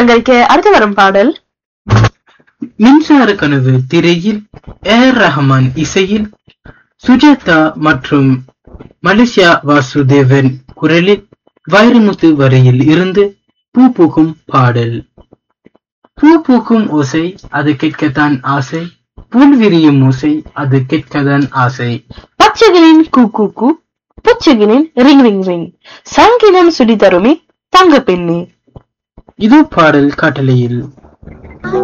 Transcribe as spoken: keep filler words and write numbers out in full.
அலங்கரிக்க அடுத்து வரும் பாடல் மின்சார கனவு திரையில் ஏர் ரஹ்மான் இசையில் சுஜாதா மற்றும் மலேசியா வாசுதேவன் குரலில் வைரமுத்து வரையில் இருந்து பூ பூக்கும் பாடல். பூ பூக்கும் ஓசை அது கேட்கத்தான் ஆசை, புல் விரியும் ஓசை அது கேட்கத்தான் ஆசை. பச்சைகளின் கூ கூ கூ, புச்சைகளின் ரிங் ரிங் ரிங், சங்கினம் சுடி தருமி தங்க பெண்ணே. இது பாடல் காட்டலையில்.